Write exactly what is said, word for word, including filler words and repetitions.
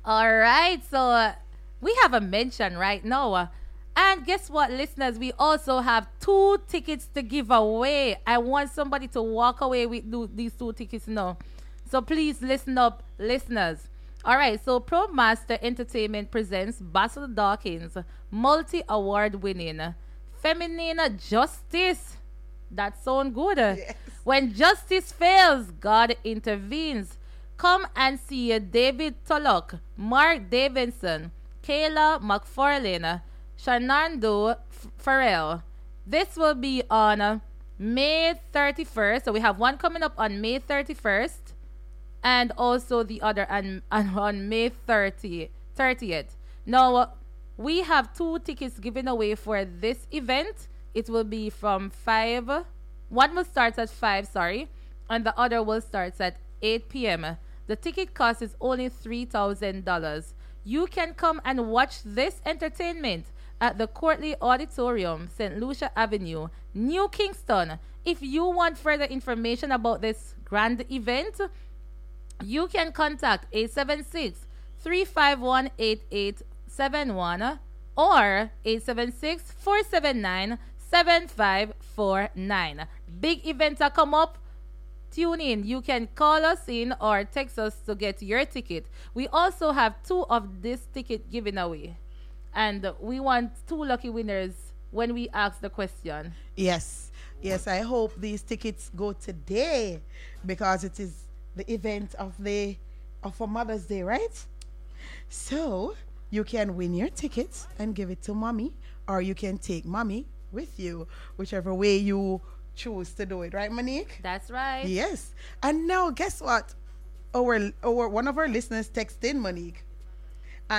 All right. So uh, we have a mention right now. Uh, and guess what, listeners? We also have two tickets to give away. I want somebody to walk away with th- these two tickets now. So please listen up, listeners. All right. So ProMaster Entertainment presents Basil Dawkins, multi-award winning Feminine Justice. That sounds good. Yes. When justice fails, God intervenes. Come and see David Tulloch, Mark Davidson, Kayla McFarlane, Shanando F- Farrell. This will be on uh, May thirty-first. So we have one coming up on May thirty-first and also the other on, on, on May thirtieth. thirtieth. Now, we have two tickets given away for this event. It will be from five. One will start at five, sorry, and the other will start at eight p.m. The ticket cost is only three thousand dollars. You can come and watch this entertainment at the Courtly Auditorium, Saint Lucia Avenue, New Kingston. If you want further information about this grand event, you can contact eight seven six, three five one, eight eight seven one or eight seven six, four seven nine, seven five four nine. Big events are come up. Tune in. You can call us in or text us to get your ticket. We also have two of this ticket given away. And we want two lucky winners when we ask the question. Yes. Yes, I hope these tickets go today because it is the event of the of a Mother's Day, right? So you can win your tickets and give it to mommy, or you can take mommy with you, whichever way you choose to do it, right, Monique? That's right. Yes. And now guess what? Our our one of our listeners texted in, Monique.